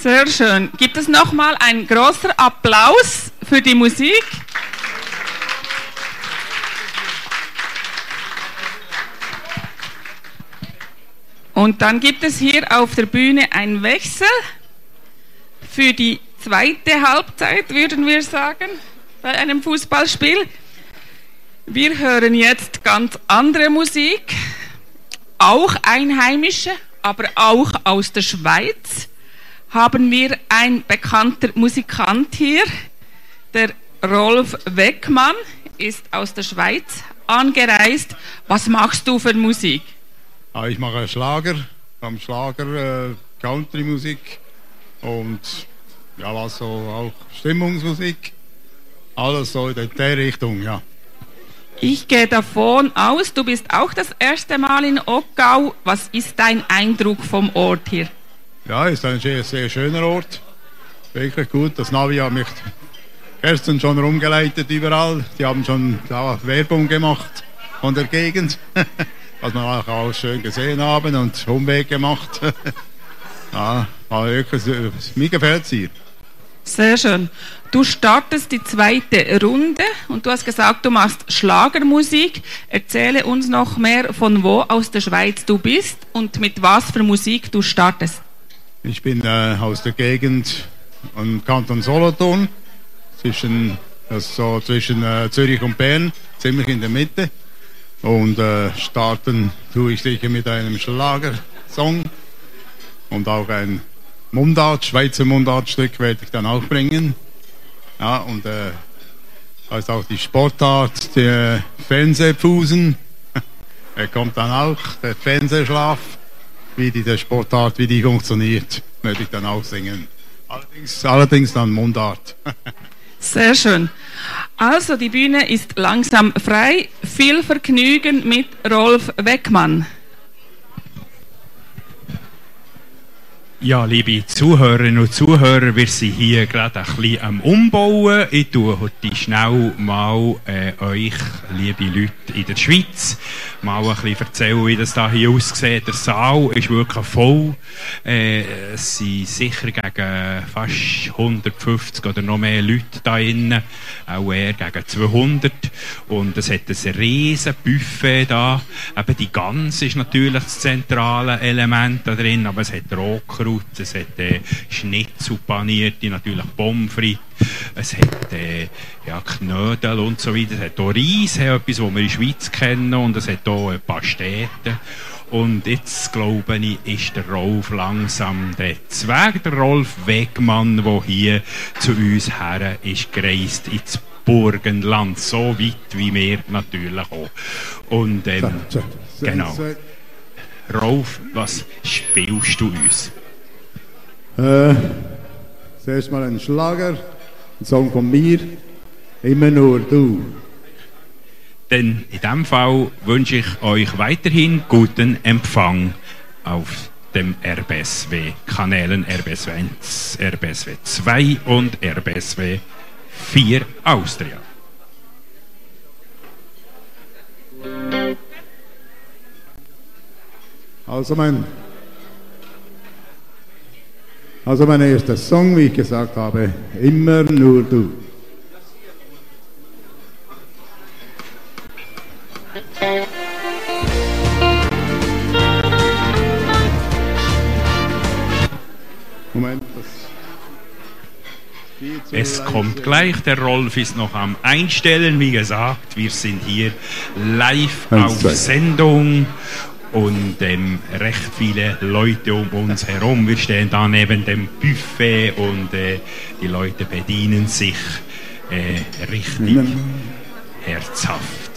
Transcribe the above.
Sehr schön. Gibt es nochmal einen großen Applaus für die Musik? Und dann gibt es hier auf der Bühne einen Wechsel für die zweite Halbzeit, würden wir sagen, bei einem Fußballspiel. Wir hören jetzt ganz andere Musik, auch einheimische, aber auch aus der Schweiz. Haben wir ein bekannter Musikant hier, der Rolf Weckmann, ist aus der Schweiz angereist. Was machst du für Musik? Ich mache Schlager, Country-Musik und ja, was so auch Stimmungsmusik. Alles so in der Richtung, ja. Ich gehe davon aus, du bist auch das erste Mal in Oggau. Was ist dein Eindruck vom Ort hier? Ja, ist ein sehr, sehr schöner Ort. Wirklich gut. Das Navi hat mich gestern schon rumgeleitet überall. Die haben schon Werbung gemacht von der Gegend. Was wir auch schön gesehen haben und Umweg gemacht. Ja, wirklich, mir gefällt es hier. Sehr schön. Du startest die zweite Runde und du hast gesagt, du machst Schlagermusik. Erzähle uns noch mehr, von wo aus der Schweiz du bist und mit was für Musik du startest. Ich bin aus der Gegend im Kanton Solothurn, zwischen Zürich und Bern, ziemlich in der Mitte. Und starten tue ich sicher mit einem Schlagersong und auch ein Schweizer Mundartstück werde ich dann auch bringen. Ja, und das ist auch die Sportart der Fernsehpfusen. Er kommt dann auch, der Fernsehschlaf, wie die Sportart, wie die funktioniert, werde ich dann auch singen. Allerdings dann Mundart. Sehr schön. Also, die Bühne ist langsam frei. Viel Vergnügen mit Rolf Weckmann. Ja, liebe Zuhörerinnen und Zuhörer, wir sind hier gerade ein bisschen am Umbauen. Ich tue heute schnell mal euch, liebe Leute in der Schweiz, mal ein bisschen erzählen, wie das hier aussieht. Der Saal ist wirklich voll. Es sind sicher gegen fast 150 oder noch mehr Leute da drin, auch eher gegen 200. Und es hat ein riesen Buffet da. Eben die Gans ist natürlich das zentrale Element da drin, aber es hat Rotkraut, es hat Schnitzel panierte, natürlich Pommes frites, es hat Knödel und so weiter, es hat auch Reis, etwas, was wir in der Schweiz kennen, und es hat auch Pasteten. Und jetzt, glaube ich, ist der Rolf langsam der Zweig, der Rolf Weckmann, der hier zu uns her ist gereist ins Burgenland, so weit wie wir natürlich auch. Und genau. Rolf, was spielst du uns? Zuerst mal ein Schlager, ein Song von mir, immer nur du. Denn in diesem Fall wünsche ich euch weiterhin guten Empfang auf dem RBSW-Kanälen RBSW 1, RBSW 2 und RBSW 4 Austria. Also mein erster Song, wie ich gesagt habe, immer nur du. Moment, es kommt gleich, der Rolf ist noch am Einstellen. Wie gesagt, wir sind hier live auf Sendung und recht viele Leute um uns herum. Wir stehen da neben dem Buffet und die Leute bedienen sich richtig herzhaft.